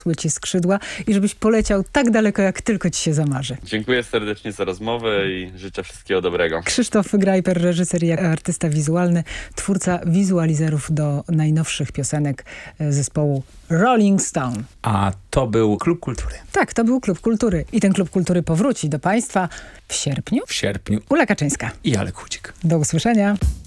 ci skrzydła i żebyś poleciał tak daleko, jak tylko ci się zamarzy. Dziękuję serdecznie za rozmowę i życzę wszystkiego dobrego. Krzysztof Grajper, reżyser i artysta wizualny, twórca wizualizerów do najnowszych piosenek zespołu Rolling Stone. A to był Klub Kultury. Tak, to był Klub Kultury. I ten Klub Kultury powróci do Państwa w sierpniu. W sierpniu. Ula Kaczyńska. I Alek Chudzik. Do usłyszenia.